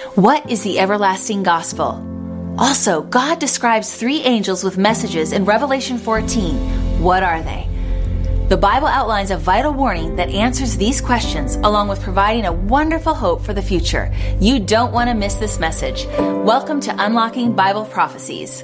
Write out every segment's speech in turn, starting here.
What is the everlasting gospel? Also, God describes 3 angels with messages in Revelation 14. What are they? The Bible outlines a vital warning that answers these questions, along with providing a wonderful hope for the future. You don't want to miss this message. Welcome to Unlocking Bible Prophecies.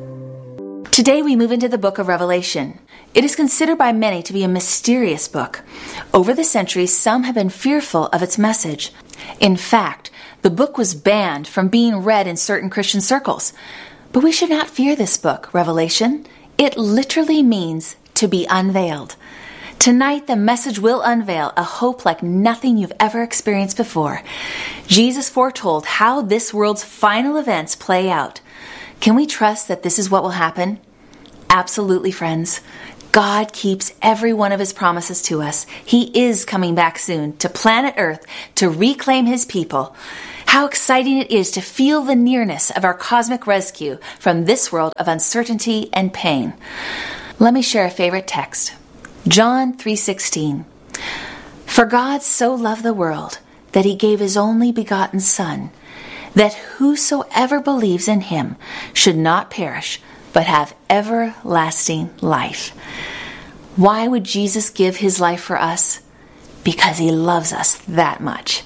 Today we move into the book of Revelation. It is considered by many to be a mysterious book. Over the centuries, some have been fearful of its message. In fact, the book was banned from being read in certain Christian circles. But we should not fear this book, Revelation. It literally means to be unveiled. Tonight, the message will unveil a hope like nothing you've ever experienced before. Jesus foretold how this world's final events play out. Can we trust that this is what will happen? Absolutely, friends. God keeps every one of His promises to us. He is coming back soon to planet Earth to reclaim His people. How exciting it is to feel the nearness of our cosmic rescue from this world of uncertainty and pain. Let me share a favorite text. John 3:16. For God so loved the world that He gave His only begotten Son, that whosoever believes in Him should not perish, but have everlasting life. Why would Jesus give His life for us? Because He loves us that much.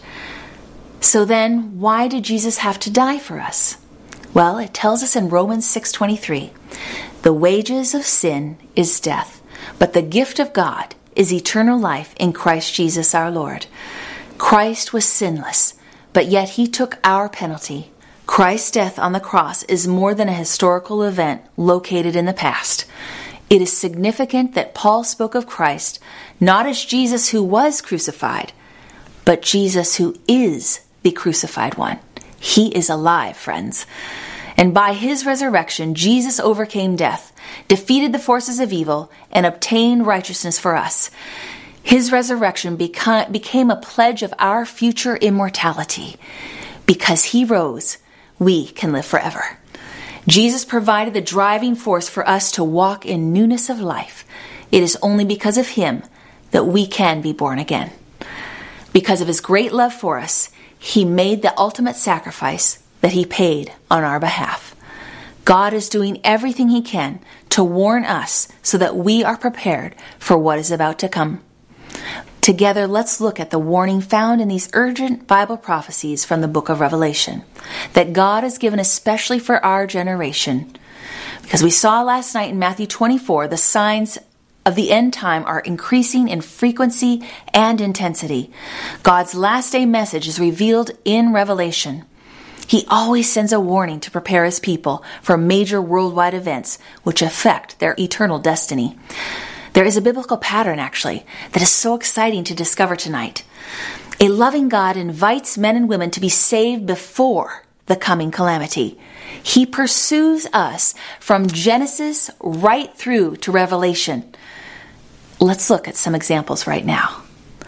So then, why did Jesus have to die for us? Well, it tells us in Romans 6:23, the wages of sin is death, but the gift of God is eternal life in Christ Jesus our Lord. Christ was sinless, but yet He took our penalty. Christ's death on the cross is more than a historical event located in the past. It is significant that Paul spoke of Christ not as Jesus who was crucified, but Jesus who is the crucified one. He is alive, friends. And by His resurrection, Jesus overcame death, defeated the forces of evil, and obtained righteousness for us. His resurrection became a pledge of our future immortality. Because He rose, we can live forever. Jesus provided the driving force for us to walk in newness of life. It is only because of Him that we can be born again. Because of His great love for us, He made the ultimate sacrifice that He paid on our behalf. God is doing everything He can to warn us so that we are prepared for what is about to come. Together, let's look at the warning found in these urgent Bible prophecies from the book of Revelation that God has given especially for our generation. Because we saw last night in Matthew 24, the signs of the end time are increasing in frequency and intensity. God's last day message is revealed in Revelation. He always sends a warning to prepare His people for major worldwide events which affect their eternal destiny. There is a biblical pattern, actually, that is so exciting to discover tonight. A loving God invites men and women to be saved before the coming calamity. He pursues us from Genesis right through to Revelation. Let's look at some examples right now.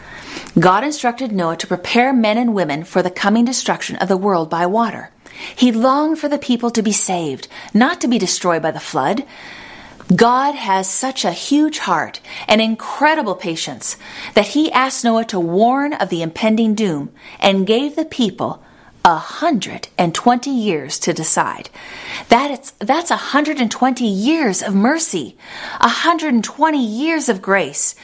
God instructed Noah to prepare men and women for the coming destruction of the world by water. He longed for the people to be saved, not to be destroyed by the flood. God has such a huge heart and incredible patience that He asked Noah to warn of the impending doom and gave the people 120 years to decide. That's 120 years of mercy, 120 years of grace,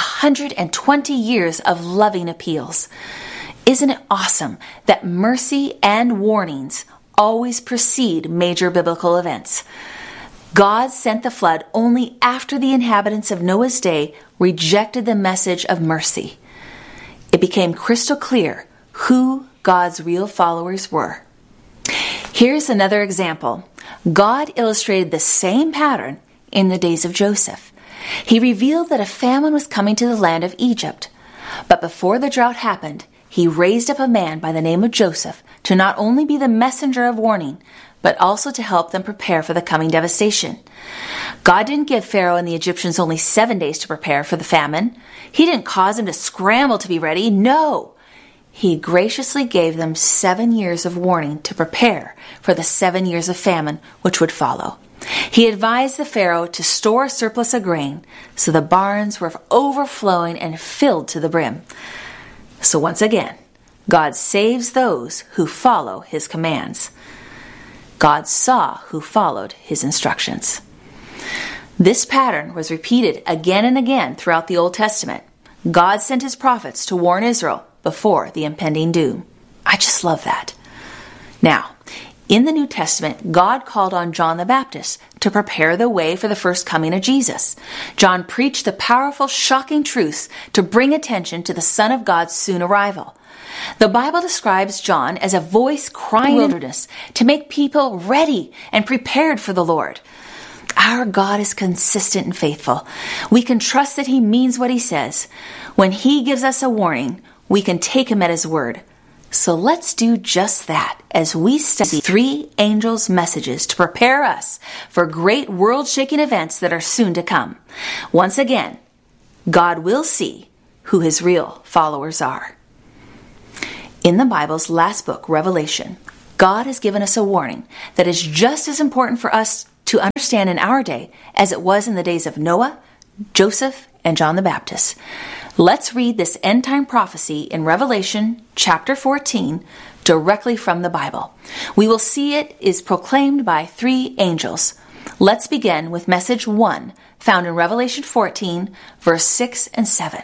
120 years of loving appeals. Isn't it awesome that mercy and warnings always precede major biblical events? God sent the flood only after the inhabitants of Noah's day rejected the message of mercy. It became crystal clear who God's real followers were. Here's another example. God illustrated the same pattern in the days of Joseph. He revealed that a famine was coming to the land of Egypt. But before the drought happened, He raised up a man by the name of Joseph to not only be the messenger of warning, but also to help them prepare for the coming devastation. God didn't give Pharaoh and the Egyptians only 7 days to prepare for the famine. He didn't cause them to scramble to be ready. No! He graciously gave them 7 years of warning to prepare for the 7 years of famine which would follow. He advised the Pharaoh to store a surplus of grain, so the barns were overflowing and filled to the brim. So once again, God saves those who follow his commands. God saw who followed his instructions. This pattern was repeated again and again throughout the Old Testament. God sent his prophets to warn Israel before the impending doom. I just love that. Now, in the New Testament, God called on John the Baptist to prepare the way for the first coming of Jesus. John preached the powerful, shocking truths to bring attention to the Son of God's soon arrival. The Bible describes John as a voice crying in the wilderness to make people ready and prepared for the Lord. Our God is consistent and faithful. We can trust that he means what he says. When he gives us a warning, we can take him at his word. So let's do just that as we study 3 angels' messages to prepare us for great world-shaking events that are soon to come. Once again, God will see who his real followers are. In the Bible's last book, Revelation, God has given us a warning that is just as important for us to understand in our day as it was in the days of Noah, Joseph, and John the Baptist. Let's read this end-time prophecy in Revelation chapter 14 directly from the Bible. We will see it is proclaimed by 3 angels. Let's begin with message 1, found in Revelation 14, verse 6 and 7.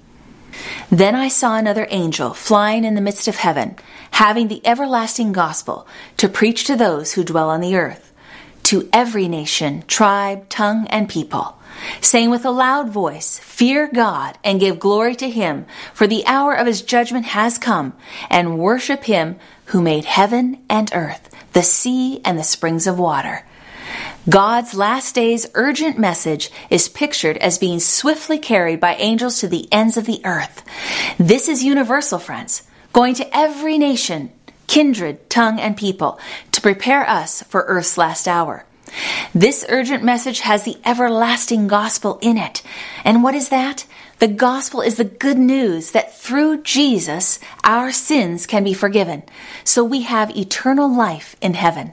Then I saw another angel flying in the midst of heaven, having the everlasting gospel to preach to those who dwell on the earth, to every nation, tribe, tongue, and people, saying with a loud voice, Fear God and give glory to him, for the hour of his judgment has come, and worship him who made heaven and earth, the sea and the springs of water. God's last days urgent message is pictured as being swiftly carried by angels to the ends of the earth. This is universal, friends, going to every nation, kindred, tongue, and people to prepare us for earth's last hour. This urgent message has the everlasting gospel in it. And what is that? The gospel is the good news that through Jesus, our sins can be forgiven, so we have eternal life in heaven.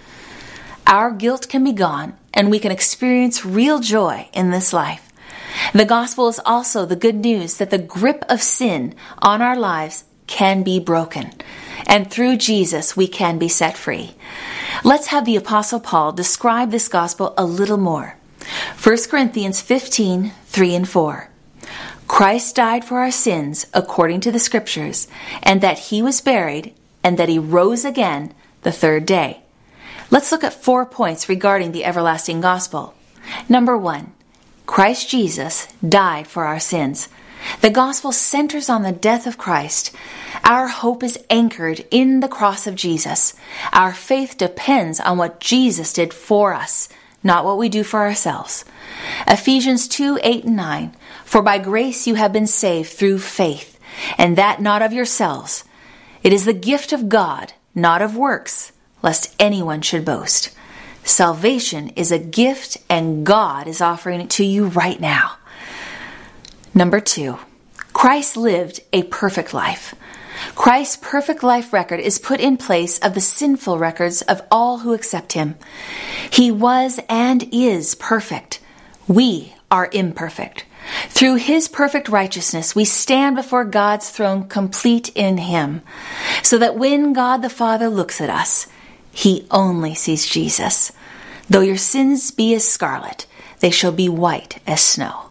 Our guilt can be gone, and we can experience real joy in this life. The gospel is also the good news that the grip of sin on our lives can be broken, and through Jesus we can be set free. Let's have the Apostle Paul describe this gospel a little more. 1 Corinthians 15, 3 and 4. Christ died for our sins according to the Scriptures, and that he was buried, and that he rose again the 3rd day. Let's look at 4 points regarding the everlasting gospel. Number 1, Christ Jesus died for our sins. The gospel centers on the death of Christ. Our hope is anchored in the cross of Jesus. Our faith depends on what Jesus did for us, not what we do for ourselves. Ephesians 2, 8 and 9. For by grace you have been saved through faith, and that not of yourselves. It is the gift of God, not of works, lest anyone should boast. Salvation is a gift, and God is offering it to you right now. Number 2, Christ lived a perfect life. Christ's perfect life record is put in place of the sinful records of all who accept him. He was and is perfect. We are imperfect. Through his perfect righteousness, we stand before God's throne complete in him, so that when God the Father looks at us, he only sees Jesus. Though your sins be as scarlet, they shall be white as snow.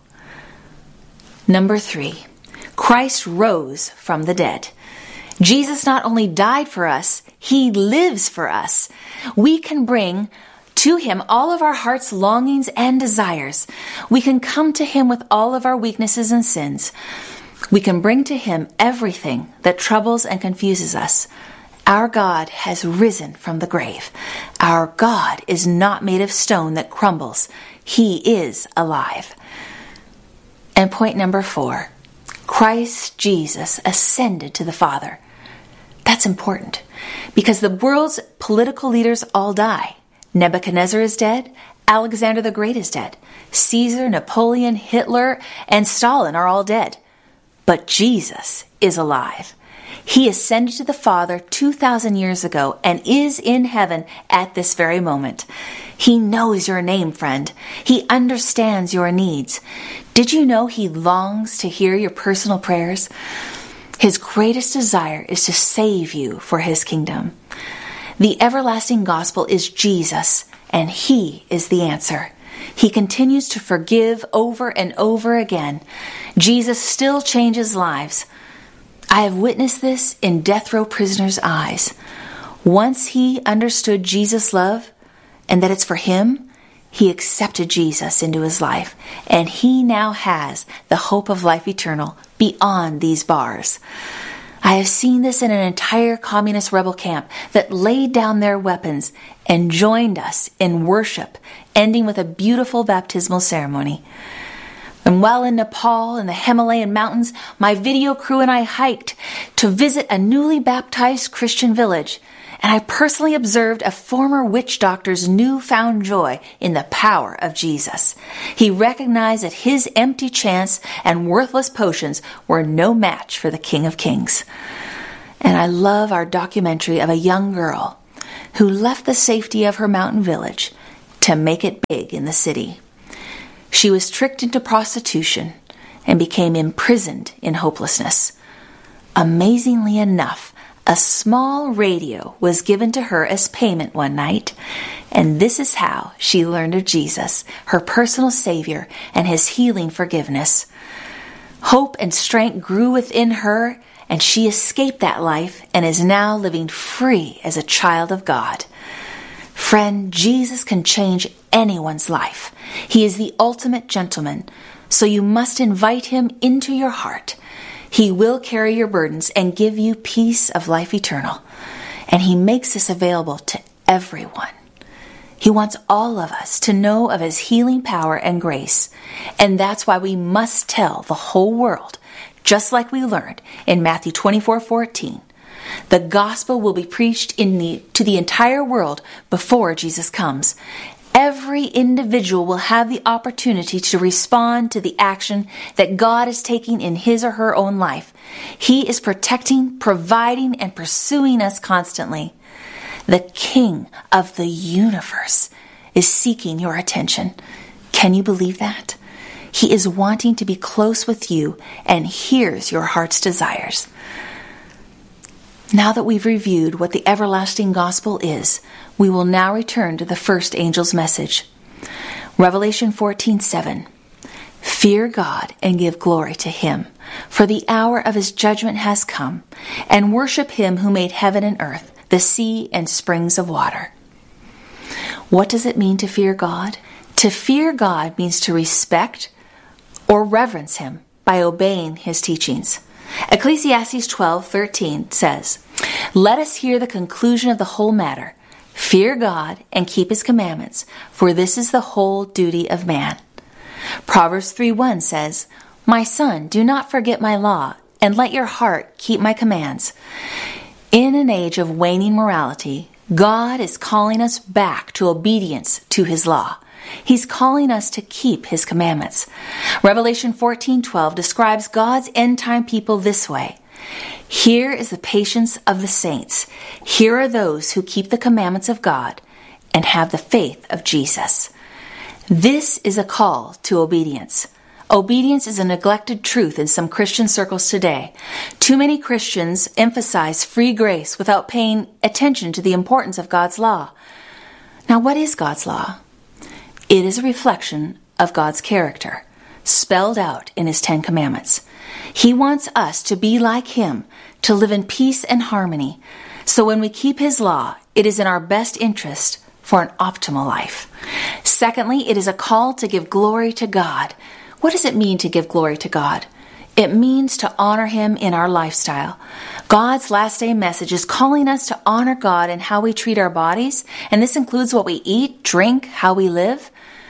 Number 3, Christ rose from the dead. Jesus not only died for us, he lives for us. We can bring to him all of our heart's longings and desires. We can come to him with all of our weaknesses and sins. We can bring to him everything that troubles and confuses us. Our God has risen from the grave. Our God is not made of stone that crumbles. He is alive. And point number 4, Christ Jesus ascended to the Father. That's important because the world's political leaders all die. Nebuchadnezzar is dead. Alexander the Great is dead. Caesar, Napoleon, Hitler, and Stalin are all dead. But Jesus is alive. He ascended to the Father 2,000 years ago and is in heaven at this very moment. He knows your name, friend. He understands your needs. Did you know he longs to hear your personal prayers? His greatest desire is to save you for His kingdom. The everlasting gospel is Jesus, and He is the answer. He continues to forgive over and over again. Jesus still changes lives. I have witnessed this in death row prisoners' eyes. Once he understood Jesus' love and that it's for him, he accepted Jesus into his life, and he now has the hope of life eternal beyond these bars. I have seen this in an entire communist rebel camp that laid down their weapons and joined us in worship, ending with a beautiful baptismal ceremony. And while in Nepal in the Himalayan mountains, my video crew and I hiked to visit a newly baptized Christian village, and I personally observed a former witch doctor's newfound joy in the power of Jesus. He recognized that his empty chants and worthless potions were no match for the King of Kings. And I love our documentary of a young girl who left the safety of her mountain village to make it big in the city. She was tricked into prostitution and became imprisoned in hopelessness. Amazingly enough, a small radio was given to her as payment one night, and this is how she learned of Jesus, her personal Savior, and His healing forgiveness. Hope and strength grew within her, and she escaped that life and is now living free as a child of God. Friend, Jesus can change anyone's life. He is the ultimate gentleman, so you must invite Him into your heart. He will carry your burdens and give you peace of life eternal. And He makes this available to everyone. He wants all of us to know of His healing power and grace. And that's why we must tell the whole world, just like we learned in Matthew 24:14. The gospel will be preached to the entire world before Jesus comes. Every individual will have the opportunity to respond to the action that God is taking in his or her own life. He is protecting, providing, and pursuing us constantly. The King of the universe is seeking your attention. Can you believe that? He is wanting to be close with you and hears your heart's desires. Now that we've reviewed what the everlasting gospel is, we will now return to the first angel's message. Revelation 14:7. Fear God and give glory to Him, for the hour of His judgment has come, and worship Him who made heaven and earth, the sea and springs of water. What does it mean to fear God? To fear God means to respect or reverence Him by obeying His teachings. Ecclesiastes 12:13 says, "Let us hear the conclusion of the whole matter. Fear God and keep His commandments, for this is the whole duty of man." Proverbs 3:1 says, "My son, do not forget my law, and let your heart keep my commands." In an age of waning morality, God is calling us back to obedience to His law. He's calling us to keep His commandments. Revelation 14:12 describes God's end-time people this way. "Here is the patience of the saints. Here are those who keep the commandments of God and have the faith of Jesus." This is a call to obedience. Obedience is a neglected truth in some Christian circles today. Too many Christians emphasize free grace without paying attention to the importance of God's law. Now, what is God's law? It is a reflection of God's character, spelled out in His 10 Commandments. He wants us to be like Him, to live in peace and harmony. So when we keep His law, it is in our best interest for an optimal life. Secondly, it is a call to give glory to God. What does it mean to give glory to God? It means to honor Him in our lifestyle. God's last day message is calling us to honor God in how we treat our bodies, and this includes what we eat, drink, how we live.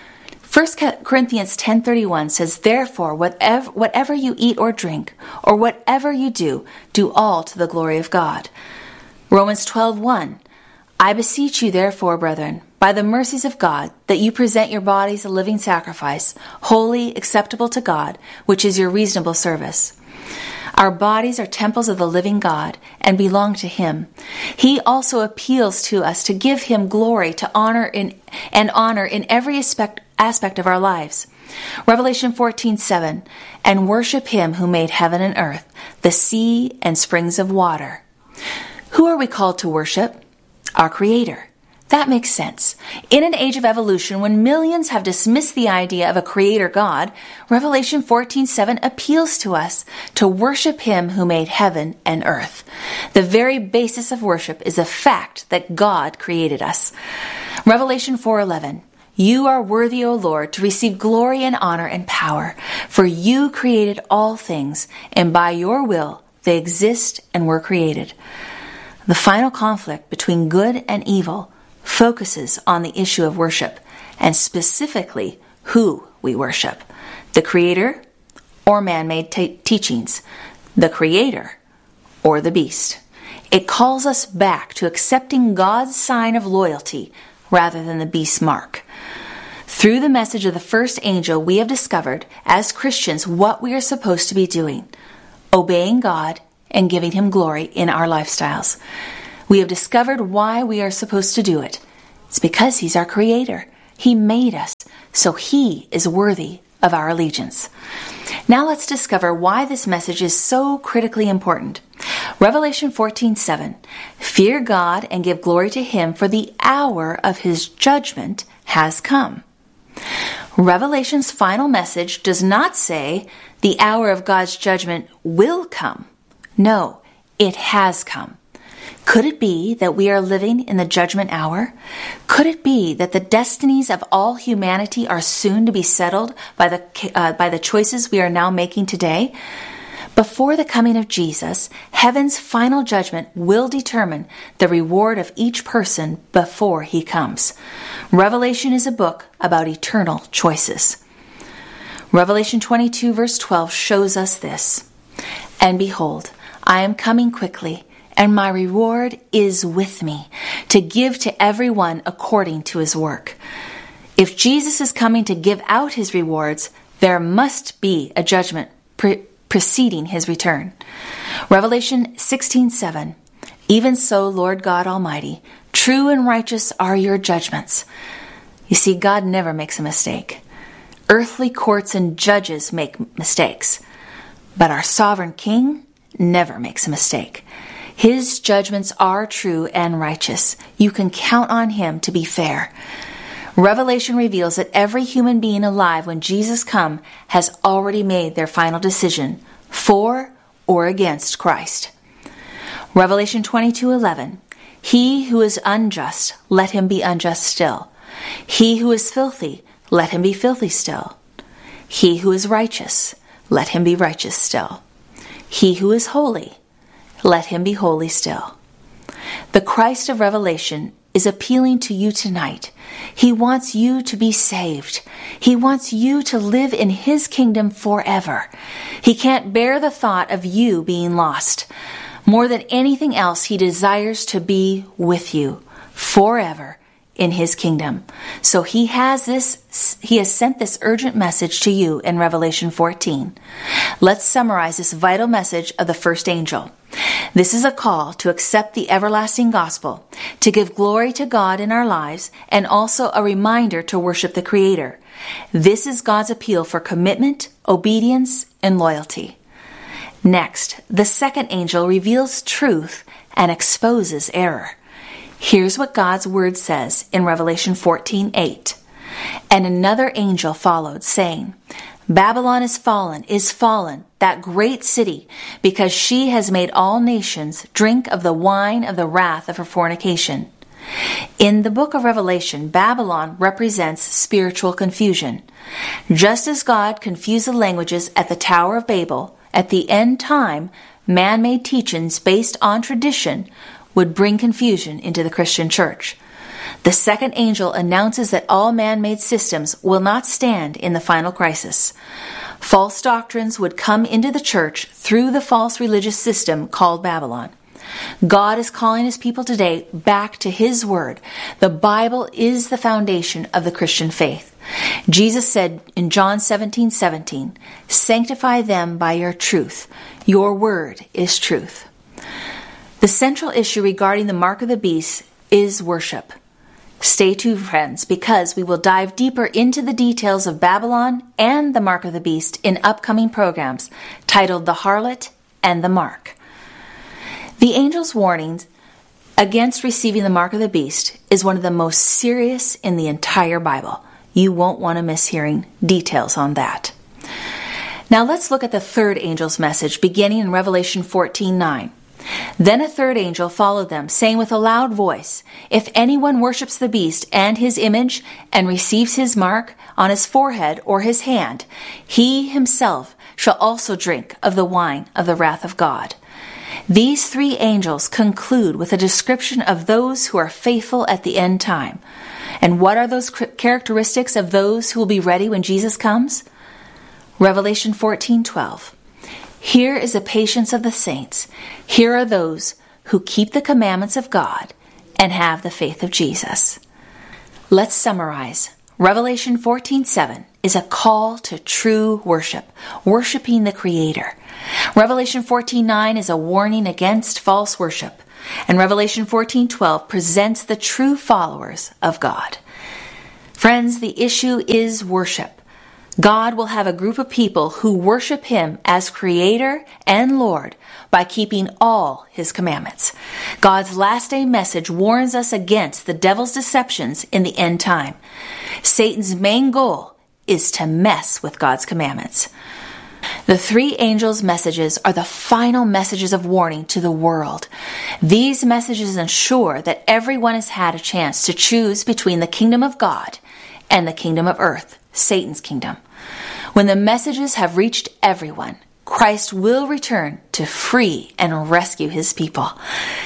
1 Corinthians 10:31 says, "Therefore, whatever you eat or drink, or whatever you do, do all to the glory of God." Romans 12:1, "I beseech you therefore, brethren, by the mercies of God, that you present your bodies a living sacrifice, holy, acceptable to God, which is your reasonable service." Our bodies are temples of the living God and belong to Him. He also appeals to us to give Him glory, to honor in every aspect of our lives. Revelation 14:7, and worship him who made heaven and earth, the sea and springs of water. Who are we called to worship? Our Creator. That makes sense. In an age of evolution, when millions have dismissed the idea of a creator God, Revelation 14:7 appeals to us to worship him who made heaven and earth. The very basis of worship is the fact that God created us. Revelation 4:11, you are worthy, O Lord, to receive glory and honor and power, for you created all things, and by your will they exist and were created. The final conflict between good and evil focuses on the issue of worship, and specifically who we worship. The Creator or man-made teachings, the Creator or the beast. It calls us back to accepting God's sign of loyalty rather than the beast's mark. Through the message of the first angel, we have discovered as Christians what we are supposed to be doing, obeying God and giving him glory in our lifestyles. We have discovered why we are supposed to do it. It's because he's our Creator. He made us, so he is worthy of our allegiance. Now let's discover why this message is so critically important. Revelation 14:7, fear God and give glory to him, for the hour of his judgment has come. Revelation's final message does not say the hour of God's judgment will come. No, it has come. Could it be that we are living in the judgment hour? Could it be that the destinies of all humanity are soon to be settled by the choices we are now making today? Before the coming of Jesus, heaven's final judgment will determine the reward of each person before he comes. Revelation is a book about eternal choices. Revelation 22 verse 12 shows us this. And behold, I am coming quickly, and my reward is with me, to give to everyone according to his work. If Jesus is coming to give out his rewards, there must be a judgment preceding his return. Revelation 16:7, even so, Lord God Almighty, true and righteous are your judgments. You see, God never makes a mistake. Earthly courts and judges make mistakes, but our sovereign King never makes a mistake. His judgments are true and righteous. You can count on him to be fair. Revelation reveals that every human being alive when Jesus comes has already made their final decision for or against Christ. Revelation 22:11, he who is unjust, let him be unjust still. He who is filthy, let him be filthy still. He who is righteous, let him be righteous still. He who is holy, let him be holy still. The Christ of Revelation is appealing to you tonight. He wants you to be saved. He wants you to live in his kingdom forever. He can't bear the thought of you being lost. More than anything else, he desires to be with you forever in his kingdom. So he has sent this urgent message to you in Revelation 14. Let's summarize this vital message of the first angel. This is a call to accept the everlasting gospel, to give glory to God in our lives, and also a reminder to worship the Creator. This is God's appeal for commitment, obedience, and loyalty. Next, the second angel reveals truth and exposes error. Here's what God's word says in Revelation 14:8. And another angel followed, saying, Babylon is fallen, that great city, because she has made all nations drink of the wine of the wrath of her fornication. In the book of Revelation, Babylon represents spiritual confusion. Just as God confused the languages at the Tower of Babel, at the end time, man-made teachings based on tradition would bring confusion into the Christian church. The second angel announces that all man-made systems will not stand in the final crisis. False doctrines would come into the church through the false religious system called Babylon. God is calling his people today back to his word. The Bible is the foundation of the Christian faith. Jesus said in John 17:17, sanctify them by your truth. Your word is truth. The central issue regarding the mark of the beast is worship. Stay tuned, friends, because we will dive deeper into the details of Babylon and the Mark of the Beast in upcoming programs titled The Harlot and the Mark. The angel's warnings against receiving the Mark of the Beast is one of the most serious in the entire Bible. You won't want to miss hearing details on that. Now let's look at the third angel's message beginning in Revelation 14:9. Then a third angel followed them, saying with a loud voice, "If anyone worships the beast and his image and receives his mark on his forehead or his hand, he himself shall also drink of the wine of the wrath of God." These three angels conclude with a description of those who are faithful at the end time. And what are those characteristics of those who will be ready when Jesus comes? Revelation 14:12. Here is the patience of the saints. Here are those who keep the commandments of God and have the faith of Jesus. Let's summarize. Revelation 14:7 is a call to true worship, worshiping the Creator. Revelation 14:9 is a warning against false worship. And Revelation 14:12 presents the true followers of God. Friends, the issue is worship. God will have a group of people who worship Him as Creator and Lord by keeping all His commandments. God's last day message warns us against the devil's deceptions in the end time. Satan's main goal is to mess with God's commandments. The three angels' messages are the final messages of warning to the world. These messages ensure that everyone has had a chance to choose between the kingdom of God and the kingdom of earth, Satan's kingdom. When the messages have reached everyone, Christ will return to free and rescue His people.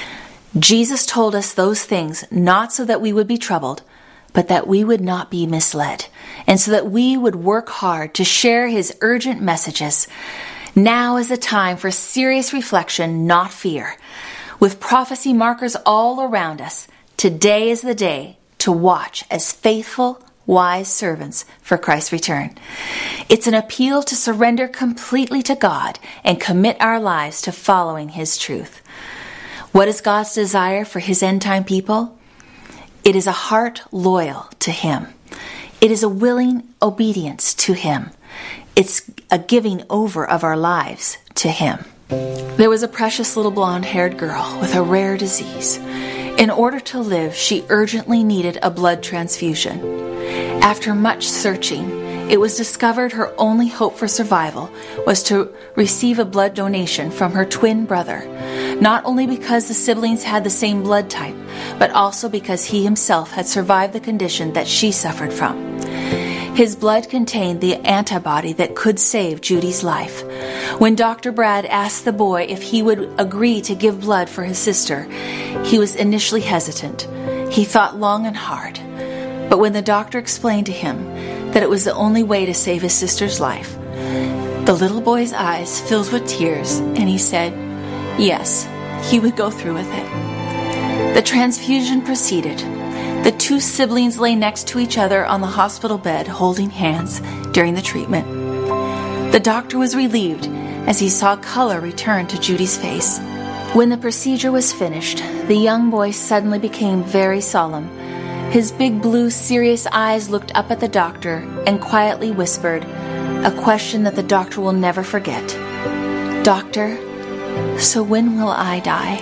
Jesus told us those things not so that we would be troubled, but that we would not be misled, and so that we would work hard to share His urgent messages. Now is the time for serious reflection, not fear. With prophecy markers all around us, today is the day to watch as faithful, wise servants for Christ's return. It's an appeal to surrender completely to God and commit our lives to following His truth. What is God's desire for His end-time people? It is a heart loyal to Him. It is a willing obedience to Him. It's a giving over of our lives to Him. There was a precious little blonde-haired girl with a rare disease. In order to live, she urgently needed a blood transfusion. After much searching, it was discovered her only hope for survival was to receive a blood donation from her twin brother, not only because the siblings had the same blood type, but also because he himself had survived the condition that she suffered from. His blood contained the antibody that could save Judy's life. When Dr. Brad asked the boy if he would agree to give blood for his sister, he was initially hesitant. He thought long and hard. But when the doctor explained to him that it was the only way to save his sister's life, the little boy's eyes filled with tears, and he said, yes, he would go through with it. The transfusion proceeded. The two siblings lay next to each other on the hospital bed, holding hands during the treatment. The doctor was relieved as he saw color return to Judy's face. When the procedure was finished, the young boy suddenly became very solemn. His big blue, serious eyes looked up at the doctor and quietly whispered a question that the doctor will never forget. "Doctor, so when will I die?"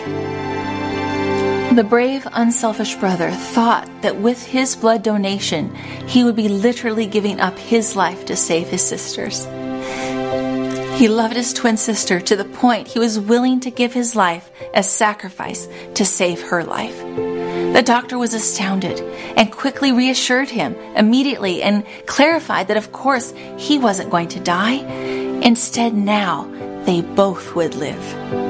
The brave, unselfish brother thought that with his blood donation, he would be literally giving up his life to save his sister's. He loved his twin sister to the point he was willing to give his life as sacrifice to save her life. The doctor was astounded and quickly reassured him immediately and clarified that of course he wasn't going to die. Instead, now they both would live.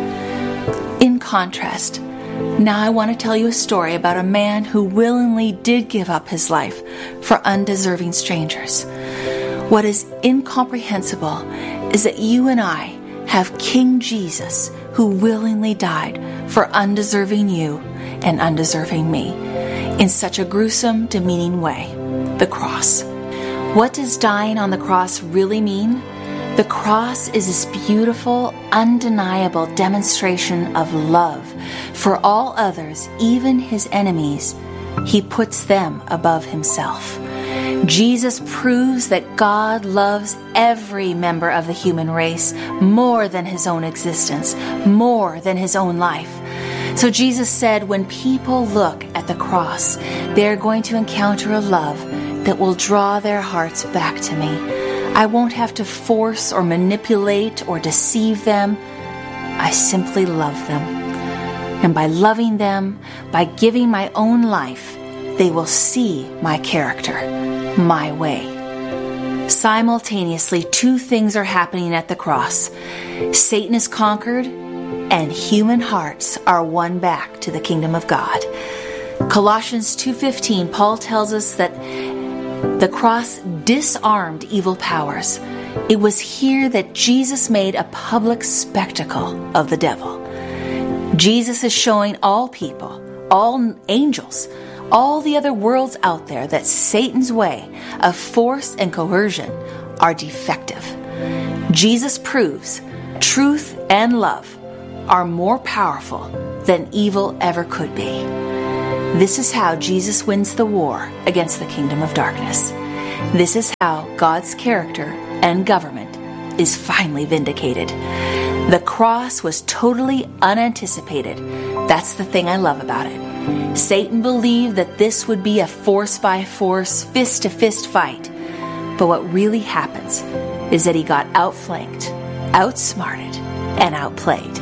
In contrast, now I want to tell you a story about a man who willingly did give up his life for undeserving strangers. What is incomprehensible is that you and I have King Jesus who willingly died for undeserving you and undeserving me in such a gruesome, demeaning way, the cross. What does dying on the cross really mean? The cross is this beautiful, undeniable demonstration of love for all others, even his enemies, He puts them above himself. Jesus proves that God loves every member of the human race more than his own existence, more than his own life. So Jesus said, when people look at the cross, they're going to encounter a love that will draw their hearts back to me. I won't have to force or manipulate or deceive them. I simply love them. And by loving them, by giving my own life, they will see my character, my way. Simultaneously, two things are happening at the cross. Satan is conquered, and human hearts are won back to the kingdom of God. Colossians 2:15, Paul tells us that the cross disarmed evil powers. It was here that Jesus made a public spectacle of the devil. Jesus is showing all people, all angels, all the other worlds out there that Satan's way of force and coercion are defective. Jesus proves truth and love are more powerful than evil ever could be. This is how Jesus wins the war against the kingdom of darkness. This is how God's character and government is finally vindicated. The cross was totally unanticipated. That's the thing I love about it. Satan believed that this would be a force-by-force, fist-to-fist fight. But what really happens is that he got outflanked, outsmarted, and outplayed.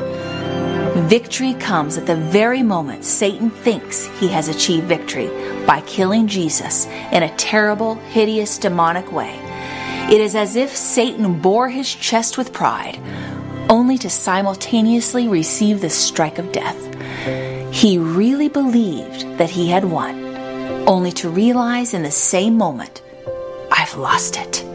Victory comes at the very moment Satan thinks he has achieved victory by killing Jesus in a terrible, hideous, demonic way. It is as if Satan bore his chest with pride, only to simultaneously receive the strike of death. He really believed that he had won, only to realize in the same moment, I've lost it.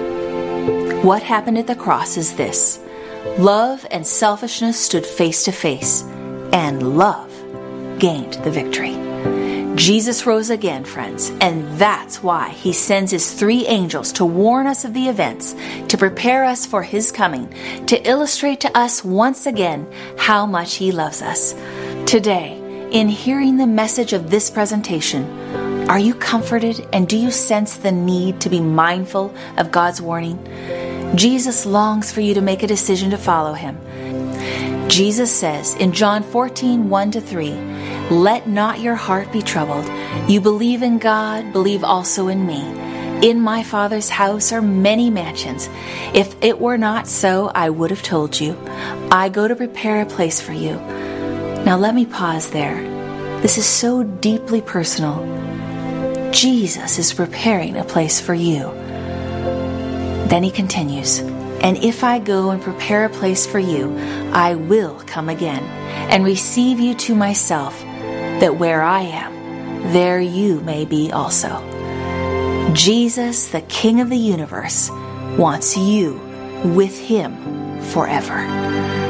What happened at the cross is this. Love and selfishness stood face to face, and love gained the victory. Jesus rose again, friends, and that's why he sends his three angels to warn us of the events, to prepare us for his coming, to illustrate to us once again how much he loves us. Today, in hearing the message of this presentation, are you comforted and do you sense the need to be mindful of God's warning? Jesus longs for you to make a decision to follow him. Jesus says in John 14:1-3, "Let not your heart be troubled. You believe in God, believe also in me. In my Father's house are many mansions. If it were not so, I would have told you. I go to prepare a place for you." Now let me pause there. This is so deeply personal. Jesus is preparing a place for you. Then he continues, "And if I go and prepare a place for you, I will come again and receive you to myself, that where I am, there you may be also." Jesus, the King of the universe, wants you with him forever.